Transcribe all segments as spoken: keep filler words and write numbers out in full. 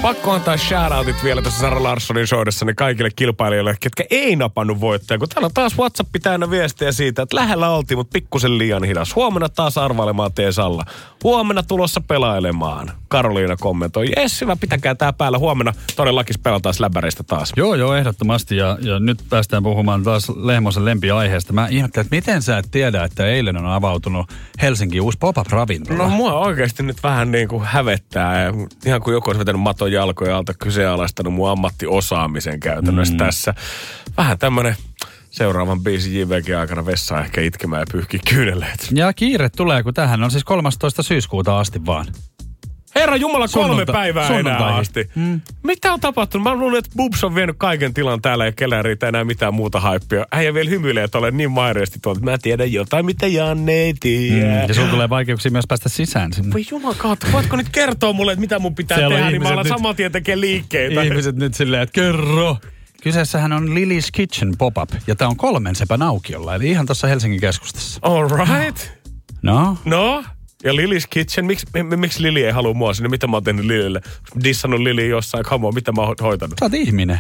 Pakko antaa shoutoutit vielä tuossa Sara Larssonin showdessa niin kaikille kilpailijoille, ketkä ei napannut voittajaa. Kun täällä on taas WhatsApp täynnä viestejä siitä, että lähellä oltiin, mutta pikkusen liian hidas. Huomenna taas arvailemaan Teesalla. Huomenna tulossa pelailemaan. Karoliina kommentoi. Jes, hyvä, pitäkää tää päällä. Huomenna todellakin pelataan läbäreistä taas. Joo, joo, ehdottomasti. Ja, ja nyt päästään puhumaan taas Lehmosen lempiaiheesta. Mä ihmettelen, että miten sä et tiedä, että eilen on avautunut Helsingin uusi pop-up-ravintola. No mua oikeasti nyt vähän niin kuin hävettää. Ja ihan kuin joku olisi vetänyt maton jalkoja alta, kyseenalaistanut mun ammattiosaamisen käytännössä mm. tässä. Vähän tämmönen seuraavan biisin J V G aikana vessaan ehkä itkemään ja pyyhkiä kyyneleet. Ja kiire tulee, kun tähän on siis kolmastoista syyskuuta asti vaan. Herra Jumala, kolme Sunnunta, päivää enää asti. Mm. Mitä on tapahtunut? Mä luulen, että Bubs on vienyt kaiken tilan täällä ja kellään riitä enää mitään muuta haippia. Äijä vielä hymyilee, että olen niin maireesti tuolta, että mä tiedän jotain, mitä Janne ei tiedä. Mm. Ja sun tulee vaikeuksia myös päästä sisään sinne. Voi Jumala kautta, voitko nyt kertoa mulle, että mitä mun pitää siellä tehdä, niin mä alan saman tien tekemään liikkeitä. Ihmiset nyt silleen, että kerro. Kyseessähän on Lily's Kitchen pop-up, ja tää on kolmen sepän aukiolla, eli ihan tuossa Helsingin keskustassa. All right. No? No? Ja Lily's Kitchen, miksi miksi Lili ei halua mua sinne? Mitä mä oon tehnyt Lilille? Dissannut Lili jossain, come on, mitä mä oon hoitanut? Sä oot ihminen.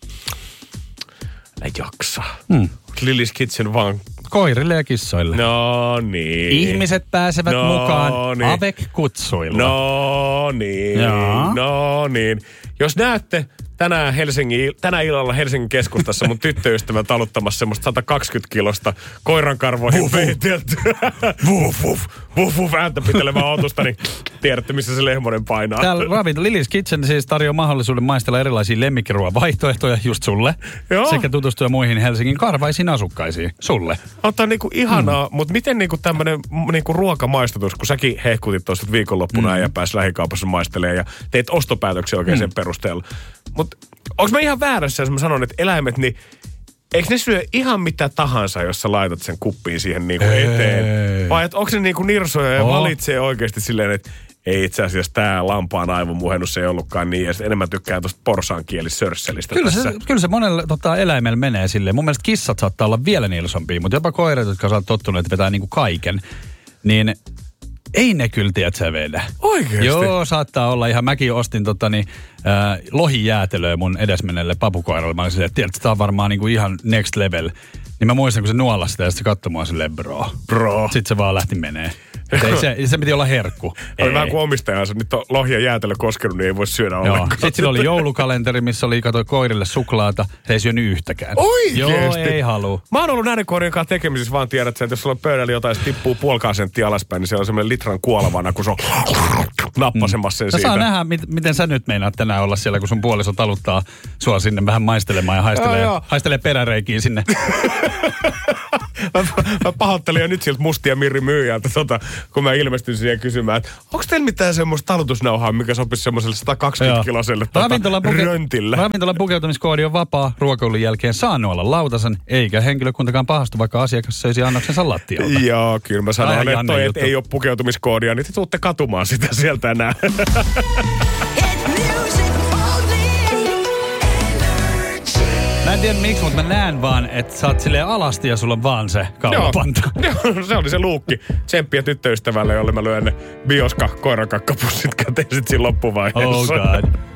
Älä jaksa. Hmm. Lily's Kitchen vaan koirille ja kissoille. No niin. Ihmiset pääsevät no, mukaan niin. avec-kutsuilla. No niin. Jaa. No niin. Jos näette tänään, Helsingin, tänään illalla Helsingin keskustassa mun tyttöystävän taluttamassa semmoista sata kaksikymmentä kilosta koirankarvoihin peiteltyä. Vuff, vuff, vuff, vuff, ääntä pitelevää otusta, niin tiedätte, missä se Lehmonen painaa. Täällä ravinto Lily's Kitchen siis tarjoaa mahdollisuuden maistella erilaisia lemmikkiruoan vaihtoehtoja just sulle. Joo. Sekä tutustua muihin Helsingin karvaisiin asukkaisiin. Sulle. Ottaa niinku ihanaa, mm. mutta miten niinku tämmönen niinku ruokamaistatus, kun säkin hehkutit tuossa viikonloppuna mm. ja pääsi lähikaupassa maistelemaan ja teit ostopäätöksiä oikein mm. sen perusteella. Mutta onko mä ihan väärässä, jos mä sanon, että eläimet, niin eikö ne syö ihan mitä tahansa, jos sä laitat sen kuppiin siihen niinku eteen? Vai onko ne niinku nirsoja ja oh. valitsee oikeasti silleen, että ei itse asiassa tää lampaan aivomuhennus ei ollutkaan niin, ja enemmän tykkää tuosta porsaankieli-sörsselistä kyllä tässä. Se, kyllä se monelle tota, eläimellä menee silleen. Mun mielestä kissat saattaa olla vielä nilsompia, mutta jopa koirat, jotka sä oot tottunut, että vetää niinku kaiken, niin ei ne kyllä, tiedät sä vedä. Oikeesti? Joo, saattaa olla. Ihan mäkin ostin tota, niin, äh, lohijäätelöä mun edesmennelle papukoiralle. Mä olin silleen, että tiedät, tää on varmaan niinku ihan next level. Niin mä muistan, kun se nuolasi sitä ja se katsoi mua silleen, bro. Bro. Sitten se vaan lähti menee. Ei se, se piti olla herkku. Oli vähän kuin omistajansa. Nyt on lohi ja jäätelö koskenut, niin ei voi syödä ollenkaan. Sitten sillä oli joulukalenteri, missä oli, kato, koirille suklaata. Se ei syönyt yhtäkään. Oikeesti? Joo, ei halua. Mä oon ollut näiden koirien kanssa tekemisissä, vaan tiedät sen, että jos sulla on pöydällä jotain, se tippuu puolikaan senttiä alaspäin, niin se on semmoinen litran kuolevana, kun se on nappasemassa sen mm. siitä. Saa nähdä, miten sä nyt meinaat tänään olla siellä, kun sun puoliso taluttaa sua sinne vähän maistelemaan ja haistelee, joo, joo. haistelee peräreikiä sinne. mä, mä pahoittelin jo nyt siltä mustia Mirri myyjältä, tota, kun mä ilmestyin siihen kysymään, että onko teillä mitään semmoista talutusnauhaa, mikä sopisi semmoiselle sata kaksikymmentä kiloselle tota, puke- röntille? Ravintolan pukeutumiskoodi on vapaa. Ruokailun jälkeen saa nuolla lautasen, eikä henkilökuntakaan pahastu, vaikka asiakas söisi annoksensa lattialta. Joo, kyllä mä sanon, että toi, et ei ole pukeutumiskoodia, niin te tuutte katumaan sitä sieltä enää. Mä en tiedä miksi, mutta mä näen vaan, että sä oot silleen alasti ja sulla on vaan se kaulapanta. Joo, se oli se luukki. Tsemppiä tyttöystävälle, jolle mä lyön ne bioska koirakakkapussit käteen sit siinä loppuvaiheessa. Oh god.